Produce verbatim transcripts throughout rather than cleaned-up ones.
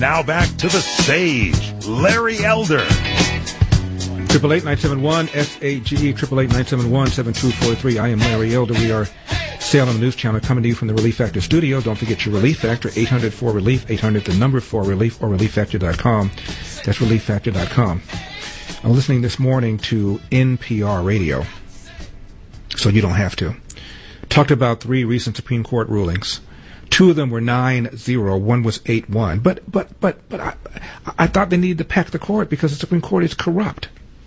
Now back to the sage, Larry Elder. Triple eight nine seven one S A G E triple eight nine seven one seven two four three. I am Larry Elder. We are Salem News Channel coming to you from the Relief Factor studio. Don't forget your Relief Factor, eight hundred four relief, eight hundred the number four relief, or relief factor dot com. That's relief factor dot com. I'm listening this morning to N P R radio, so you don't have to. Talked about three recent Supreme Court rulings. Two of them were nine zero, one was eight one. But but but but I, I thought they needed to pack the court because the Supreme Court is corrupt.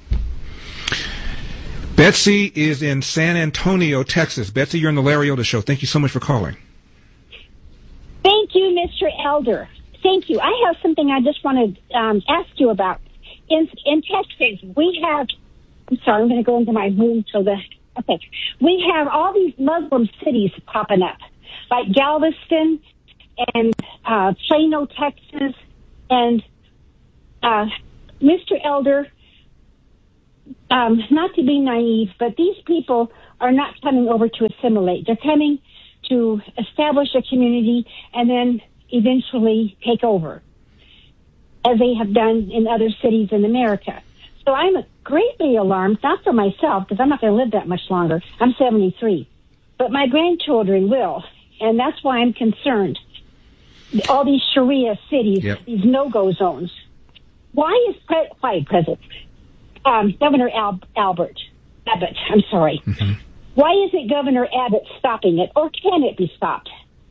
Betsy is in San Antonio, Texas. Betsy, you're on the Larry Elder Show. Thank you so much for calling. Thank you, Mister Elder. Thank you. I have something I just want to um, ask you about. In in Texas, we have. I'm sorry, I'm going to go into my room so that. Okay, we have all these Muslim cities popping up, like Galveston and uh, Plano, Texas, and uh, Mister Elder. Um, not to be naive, but these people are not coming over to assimilate. They're coming to establish a community and then eventually take over, as they have done in other cities in America. So I'm greatly alarmed, not for myself, because I'm not going to live that much longer. I'm seventy-three. But my grandchildren will, and that's why I'm concerned. All these Sharia cities, yep. These no-go zones. Why is pre- why, President? Um, Governor Al- Albert, Abbott, I'm sorry. Mm-hmm. Why isn't Governor Abbott stopping it, or can it be stopped?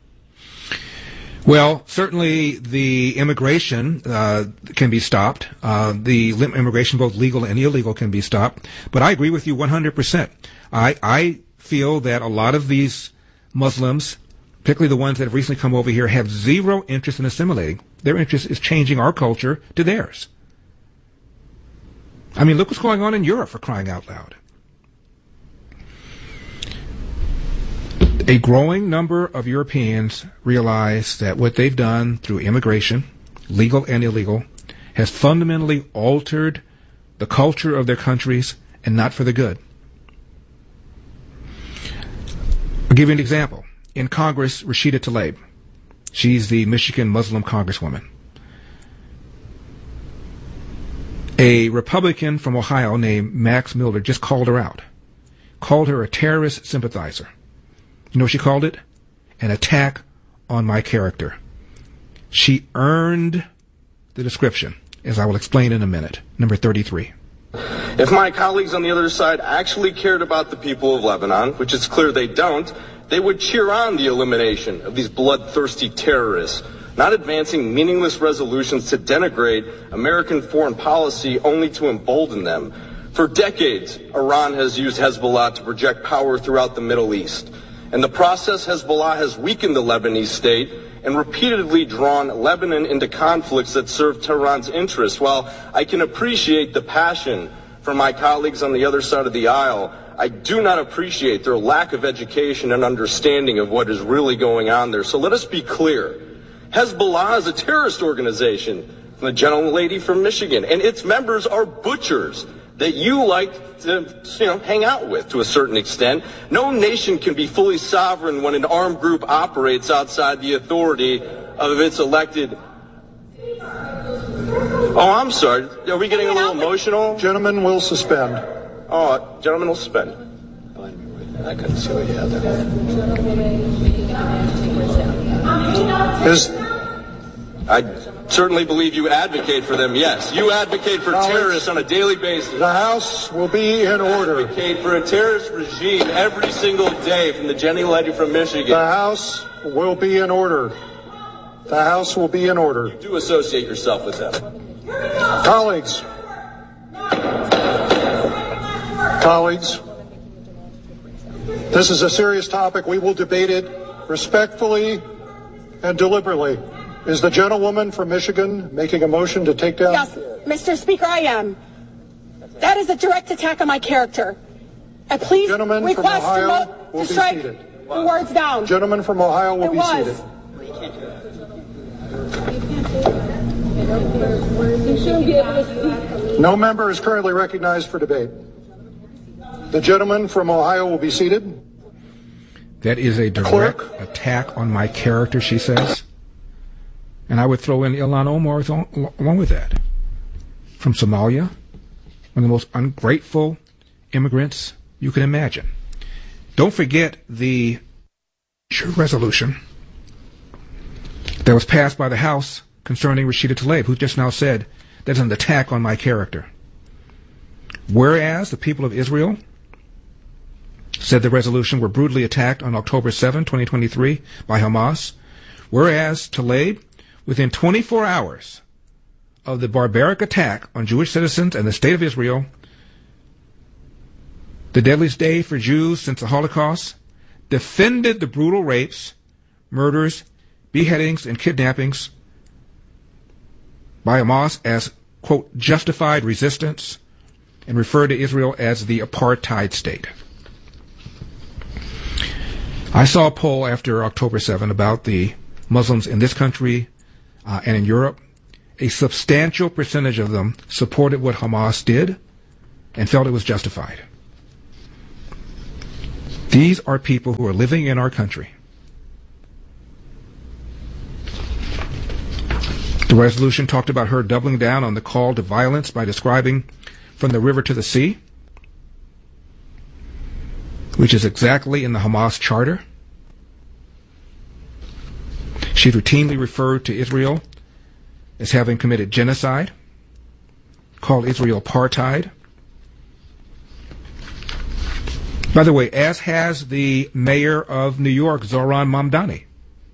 Well, certainly the immigration uh, can be stopped. Uh, the immigration, both legal and illegal, can be stopped. But I agree with you one hundred percent. I, I feel that a lot of these Muslims, particularly the ones that have recently come over here, have zero interest in assimilating. Their interest is changing our culture to theirs. I mean, look what's going on in Europe, for crying out loud. A growing number of Europeans realize that what they've done through immigration, legal and illegal, has fundamentally altered the culture of their countries, and not for the good. I'll give you an example. In Congress, Rashida Tlaib, she's the Michigan Muslim congresswoman. A Republican from Ohio named Max Miller just called her out, called her a terrorist sympathizer. You know what she called it? An attack on my character. She earned the description, as I will explain in a minute. Number thirty-three. If my colleagues on the other side actually cared about the people of Lebanon, which it's clear they don't, they would cheer on the elimination of these bloodthirsty terrorists, not advancing meaningless resolutions to denigrate American foreign policy only to embolden them. For decades, Iran has used Hezbollah to project power throughout the Middle East. In the process, Hezbollah has weakened the Lebanese state and repeatedly drawn Lebanon into conflicts that serve Tehran's interests. While I can appreciate the passion from my colleagues on the other side of the aisle, I do not appreciate their lack of education and understanding of what is really going on there. So let us be clear. Hezbollah is a terrorist organization from the gentlelady from Michigan, and its members are butchers that you like to, you know, hang out with to a certain extent. No nation can be fully sovereign when an armed group operates outside the authority of its elected. Oh, I'm sorry. Are we getting a little emotional? Gentlemen will suspend. Oh, gentlemen will suspend. I couldn't see what you had there. Is I certainly believe you advocate for them, yes. You advocate for Alex, terrorists on a daily basis. The House will be in order. You advocate for a terrorist regime every single day from the Jenny lady from Michigan. The House will be in order. The House will be in order. You do associate yourself with them. Colleagues. Colleagues. This is a serious topic. We will debate it respectfully and deliberately. Is the gentlewoman from Michigan making a motion to take down? Yes, Mister Speaker, I am. That is a direct attack on my character. I please Gentleman request from Ohio to, will to be strike seated. the words down. Gentleman from Ohio will it be was. seated. No member is currently recognized for debate. The gentleman from Ohio will be seated. That is a direct Clerk. attack on my character, she says. And I would throw in Ilhan Omar along with that. From Somalia, one of the most ungrateful immigrants you can imagine. Don't forget the resolution that was passed by the House concerning Rashida Tlaib, who just now said that's an attack on my character. Whereas the people of Israel said the resolution were brutally attacked on October seventh, twenty twenty-three by Hamas, whereas Tlaib, within twenty-four hours of the barbaric attack on Jewish citizens and the State of Israel, the deadliest day for Jews since the Holocaust, defended the brutal rapes, murders, beheadings, and kidnappings by Hamas as, quote, justified resistance, and referred to Israel as the apartheid state. I saw a poll after October seventh about the Muslims in this country uh, and in Europe. A substantial percentage of them supported what Hamas did and felt it was justified. These are people who are living in our country. The resolution talked about her doubling down on the call to violence by describing from the river to the sea, which is exactly in the Hamas charter. She routinely referred to Israel as having committed genocide, called Israel apartheid. By the way, as has the mayor of New York, Zohran Mamdani.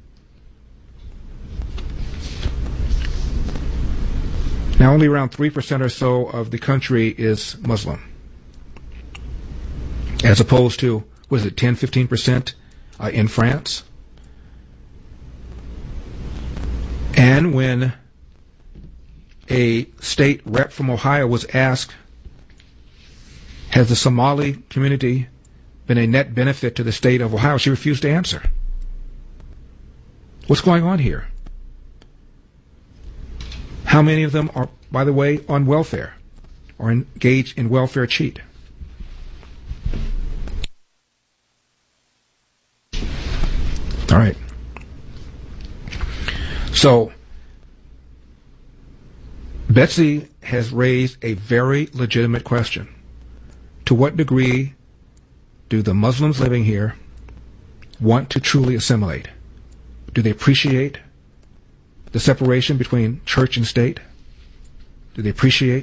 Now, only around three percent or so of the country is Muslim, as opposed to, was it ten, fifteen percent uh, in France? And when a state rep from Ohio was asked, has the Somali community been a net benefit to the state of Ohio, she refused to answer. What's going on here? How many of them are, by the way, on welfare or engaged in welfare cheat? All right. So, Betsy has raised a very legitimate question. To what degree do the Muslims living here want to truly assimilate? Do they appreciate the separation between church and state? Do they appreciate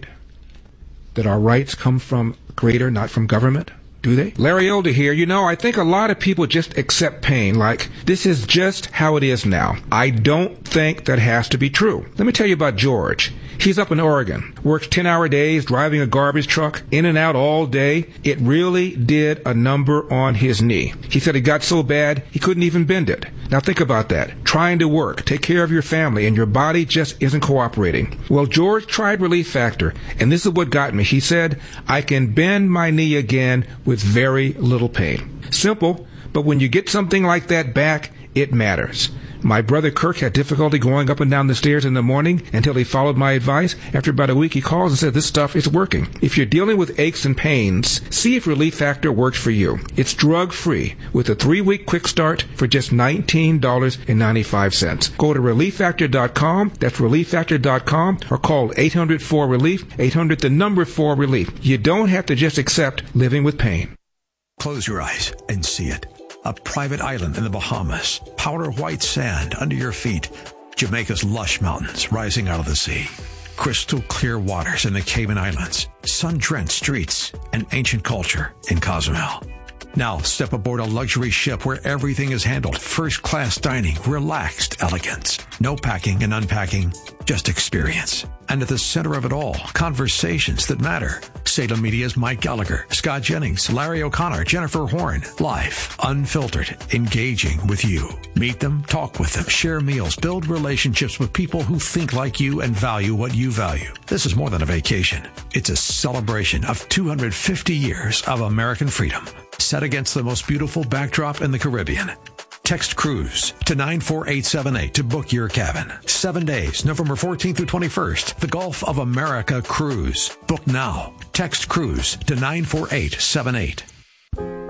that our rights come from Creator, not from government? Do they? Larry Elder here. You know, I think a lot of people just accept pain like, this is just how it is now. I don't think that has to be true. Let me tell you about George. He's up in Oregon, works ten-hour days, driving a garbage truck, in and out all day. It really did a number on his knee. He said it got so bad, he couldn't even bend it. Now think about that. Trying to work, take care of your family, and your body just isn't cooperating. Well, George tried Relief Factor, and this is what got me. He said, I can bend my knee again with very little pain. Simple, but when you get something like that back, it matters. My brother Kirk had difficulty going up and down the stairs in the morning until he followed my advice. After about a week, he calls and said, this stuff is working. If you're dealing with aches and pains, see if Relief Factor works for you. It's drug-free with a three-week quick start for just nineteen dollars and ninety-five cents. Go to relief factor dot com. That's relief factor dot com, or call eight hundred four relief, eight hundred the number four relief. You don't have to just accept living with pain. Close your eyes and see it. A private island in the Bahamas, powder white sand under your feet, Jamaica's lush mountains rising out of the sea, crystal clear waters in the Cayman Islands, sun-drenched streets, and ancient culture in Cozumel. Now step aboard a luxury ship where everything is handled, first-class dining, relaxed elegance. No packing and unpacking, just experience. And at the center of it all, conversations that matter. Salem Media's Mike Gallagher, Scott Jennings, Larry O'Connor, Jennifer Horn. Life, unfiltered, engaging with you. Meet them, talk with them, share meals, build relationships with people who think like you and value what you value. This is more than a vacation. It's a celebration of two hundred fifty years of American freedom, set against the most beautiful backdrop in the Caribbean. Text cruise to nine four eight seven eight to book your cabin. Seven days, November fourteenth through twenty-first. The Gulf of America cruise. Book now. Text cruise to nine four eight seven eight.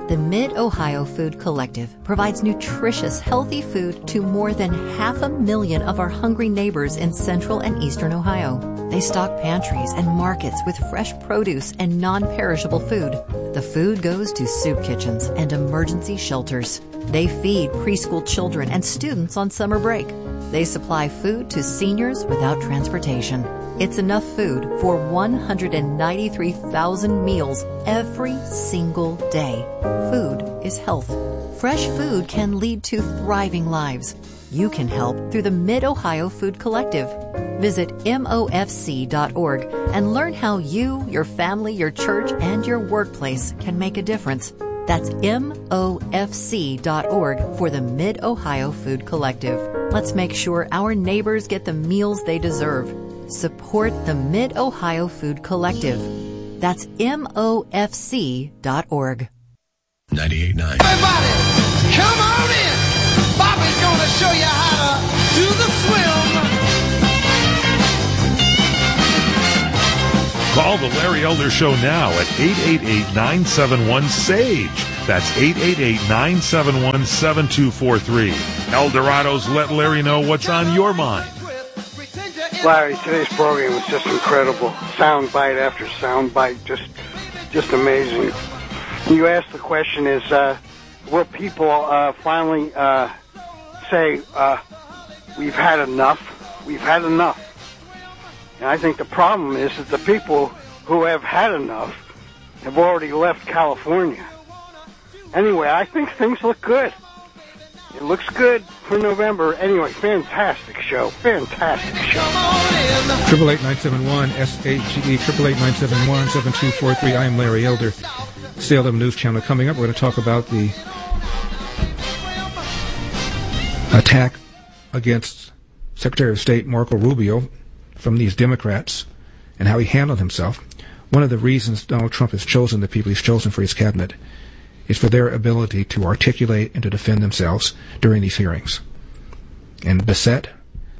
The Mid-Ohio Food Collective provides nutritious, healthy food to more than half a million of our hungry neighbors in central and eastern Ohio. They stock pantries and markets with fresh produce and non-perishable food. The food goes to soup kitchens and emergency shelters. They feed preschool children and students on summer break. They supply food to seniors without transportation. It's enough food for one hundred ninety-three thousand meals every single day. Food is health. Fresh food can lead to thriving lives. You can help through the Mid-Ohio Food Collective. Visit M O F C dot org and learn how you, your family, your church, and your workplace can make a difference. That's M O F C dot org for the Mid-Ohio Food Collective. Let's make sure our neighbors get the meals they deserve. Support the Mid-Ohio Food Collective. That's M O F C dot org. ninety-eight point nine. Everybody, come on in. Bobby's going to show you how to do the swim. Call the Larry Elder Show now at eight eight eight, nine seven one, S A G E. That's eight eight eight, nine seven one, seven two four three. Eldorado's Let Larry Know What's on Your Mind. Larry, today's program was just incredible. Sound bite after sound bite, just just amazing. You asked the question is, uh, will people uh, finally uh, say, uh, we've had enough? We've had enough. And I think the problem is that the people who have had enough have already left California. Anyway, I think things look good. It looks good for November. Anyway, fantastic show. Fantastic show. Triple eight nine seven one S A G E. Triple eight nine seven one seven two four three. I am Larry Elder. Salem News Channel. Coming up, we're going to talk about the attack against Secretary of State Marco Rubio from these Democrats and how he handled himself. One of the reasons Donald Trump has chosen the people he's chosen for his cabinet is for their ability to articulate and to defend themselves during these hearings. And Bissett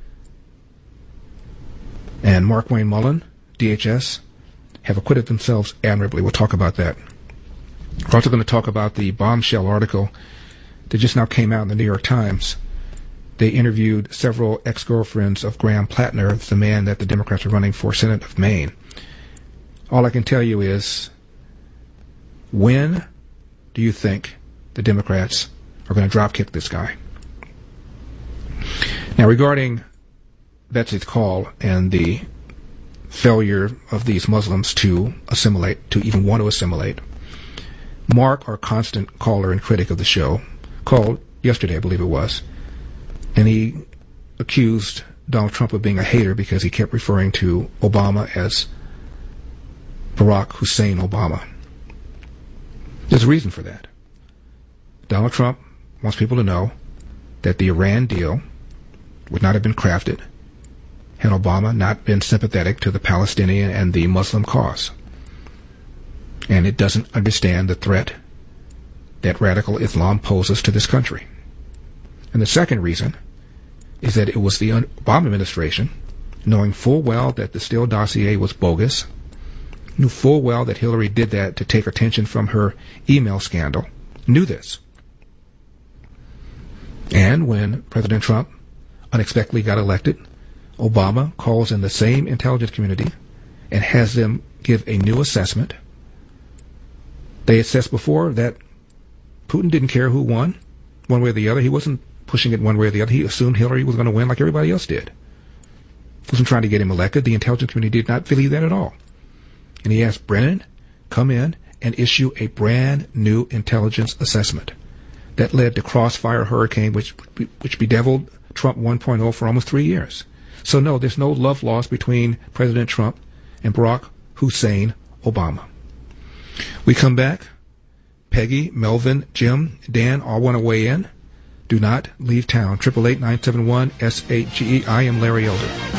and Markwayne Mullin, D H S, have acquitted themselves admirably. We'll talk about that. We're also going to talk about the bombshell article that just now came out in the New York Times. They interviewed several ex-girlfriends of Graham Plattner, the man that the Democrats are running for Senate of Maine. All I can tell you is, when do you think the Democrats are going to drop-kick this guy? Now, regarding Betsy's call and the failure of these Muslims to assimilate, to even want to assimilate, Mark, our constant caller and critic of the show, called yesterday, I believe it was, and he accused Donald Trump of being a hater because he kept referring to Obama as Barack Hussein Obama. There's a reason for that. Donald Trump wants people to know that the Iran deal would not have been crafted had Obama not been sympathetic to the Palestinian and the Muslim cause. And it doesn't understand the threat that radical Islam poses to this country. And the second reason is that it was the Obama administration, knowing full well that the Steele dossier was bogus, knew full well that Hillary did that to take attention from her email scandal, knew this. And when President Trump unexpectedly got elected, Obama calls in the same intelligence community and has them give a new assessment. They assessed before that Putin didn't care who won, one way or the other. He wasn't pushing it one way or the other. He assumed Hillary was going to win like everybody else did. He wasn't trying to get him elected. The intelligence community did not believe that at all. And he asked Brennan, come in and issue a brand new intelligence assessment. That led to Crossfire Hurricane, which which bedeviled Trump one point oh for almost three years. So no, there's no love lost between President Trump and Barack Hussein Obama. We come back. Peggy, Melvin, Jim, Dan all want to weigh in. Do not leave town. Triple eight nine seven one S A G E. I am Larry Elder.